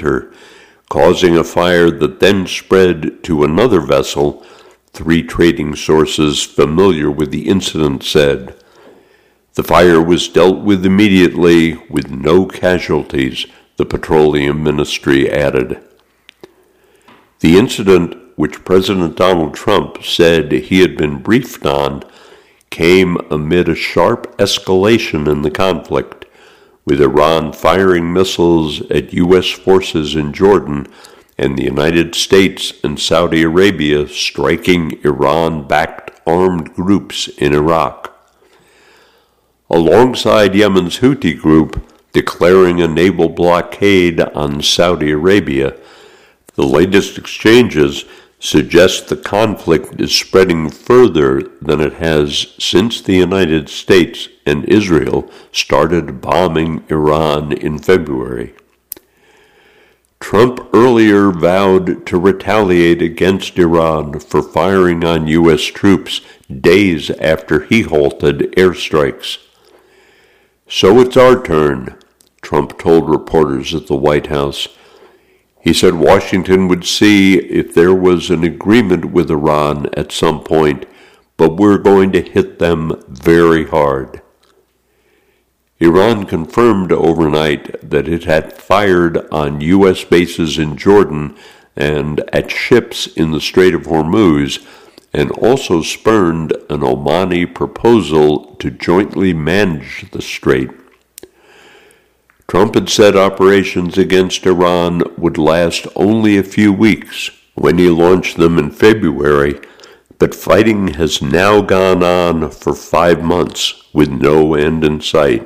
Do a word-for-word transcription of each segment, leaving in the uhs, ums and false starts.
winter, causing a fire that then spread to another vessel, three trading sources familiar with the incident said. The fire was dealt with immediately with no casualties, the Petroleum Ministry added. The incident, which President Donald Trump said he had been briefed on, came amid a sharp escalation in the conflict, with Iran firing missiles at U S forces in Jordan and the United States and Saudi Arabia striking Iran-backed armed groups in Iraq. Alongside Yemen's Houthi group declaring a naval blockade on Saudi Arabia, the latest exchanges suggest the conflict is spreading further than it has since the United States and Israel started bombing Iran in February. Trump earlier vowed to retaliate against Iran for firing on U S troops days after he halted airstrikes. So it's our turn, Trump told reporters at the White House. He said Washington would see if there was an agreement with Iran at some point, but we're going to hit them very hard. Iran confirmed overnight that it had fired on U S bases in Jordan and at ships in the Strait of Hormuz, and also spurned an Omani proposal to jointly manage the strait. Trump had said operations against Iran would last only a few weeks when he launched them in February, but fighting has now gone on for five months with no end in sight.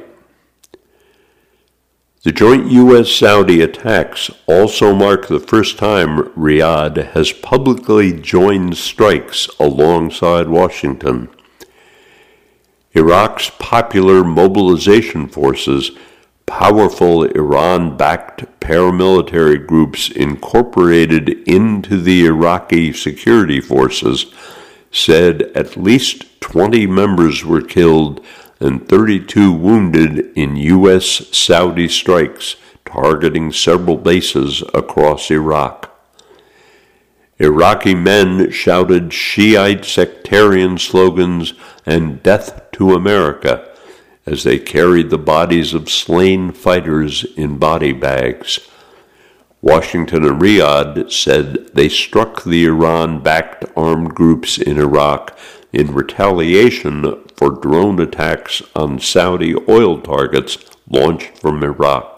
The joint U S-Saudi attacks also mark the first time Riyadh has publicly joined strikes alongside Washington. Iraq's Popular Mobilization Forces, powerful Iran-backed paramilitary groups incorporated into the Iraqi security forces, said at least twenty members were killed and thirty-two wounded in U S-Saudi strikes targeting several bases across Iraq. Iraqi men shouted Shiite sectarian slogans and "Death to America" as they carried the bodies of slain fighters in body bags. Washington and Riyadh said they struck the Iran-backed armed groups in Iraq in retaliation for drone attacks on Saudi oil targets launched from Iraq.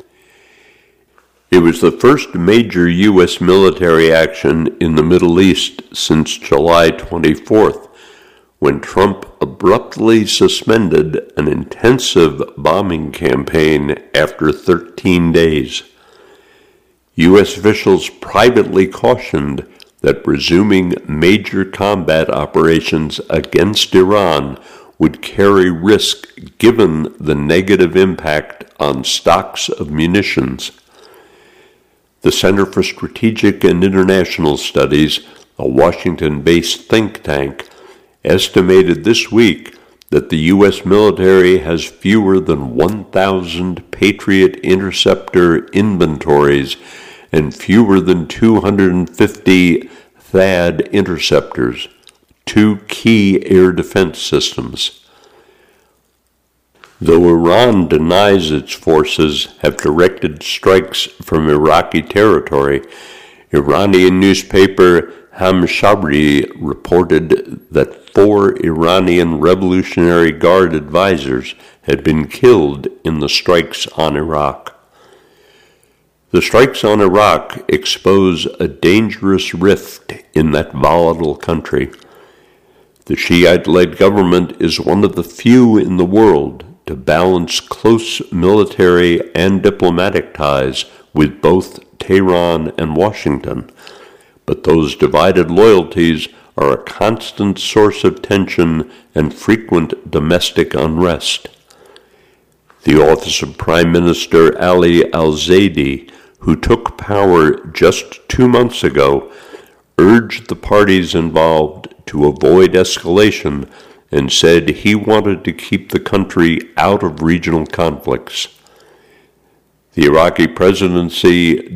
It was the first major U S military action in the Middle East since July twenty-fourth, when Trump abruptly suspended an intensive bombing campaign after thirteen days. U S officials privately cautioned that resuming major combat operations against Iran would carry risk given the negative impact on stocks of munitions. The Center for Strategic and International Studies, a Washington-based think tank, estimated this week that the U S military has fewer than one thousand Patriot interceptor inventories and fewer than two hundred fifty THAAD interceptors, two key air defense systems. Though Iran denies its forces have directed strikes from Iraqi territory, Iranian newspaper Hamshahri reported that four Iranian Revolutionary Guard advisors had been killed in the strikes on Iraq. The strikes on Iraq expose a dangerous rift in that volatile country. The Shiite-led government is one of the few in the world to balance close military and diplomatic ties with both Tehran and Washington, but those divided loyalties are a constant source of tension and frequent domestic unrest. The office of Prime Minister Ali al-Zaidi, who took power just two months ago, urged the parties involved to avoid escalation and said he wanted to keep the country out of regional conflicts. The Iraqi presidency